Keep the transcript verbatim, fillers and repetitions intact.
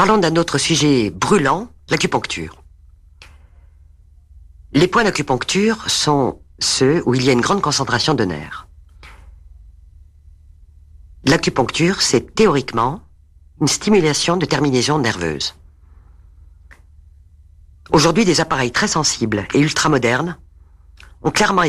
Parlons d'un autre sujet brûlant, l'acupuncture. Les points d'acupuncture sont ceux où il y a une grande concentration de nerfs. L'acupuncture, c'est théoriquement une stimulation de terminaisons nerveuses. Aujourd'hui, des appareils très sensibles et ultramodernes ont clairement